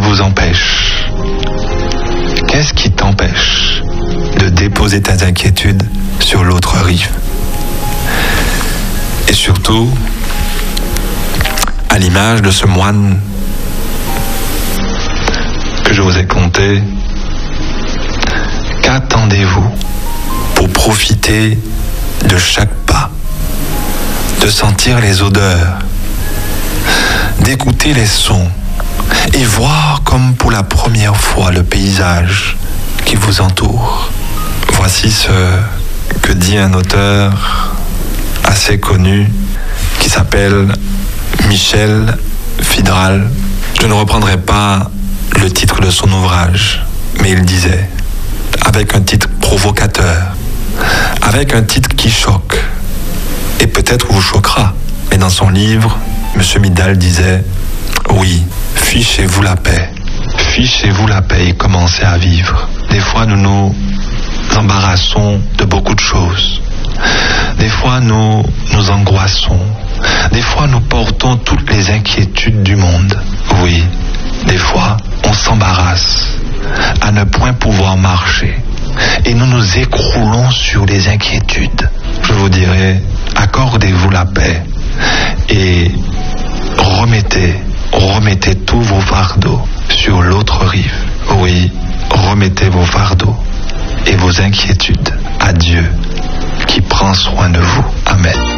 vous empêche? Qu'est-ce qui t'empêche de déposer tes inquiétudes sur l'autre rive? Et surtout, à l'image de ce moine que je vous ai conté, qu'attendez-vous pour profiter de chaque pas, de sentir les odeurs, d'écouter les sons et voir comme pour la première fois le paysage qui vous entoure? Voici ce que dit un auteur assez connu qui s'appelle Michel Fidral. Je ne reprendrai pas le titre de son ouvrage, mais il disait, avec un titre provocateur, avec un titre qui choque, et peut-être vous choquera, mais dans son livre, M. Midal disait, oui, fichez-vous la paix et commencez à vivre. Des fois, nous nous embarrassons de beaucoup de choses. Des fois, nous nous angoissons. Des fois, nous portons toutes les inquiétudes du monde. Oui, des fois, on s'embarrasse à ne point pouvoir marcher. Et nous nous écroulons sur les inquiétudes. Je vous dirais, accordez-vous la paix et remettez tous vos fardeaux sur l'autre rive. Oui, remettez vos fardeaux et vos inquiétudes à Dieu qui prend soin de vous. Amen.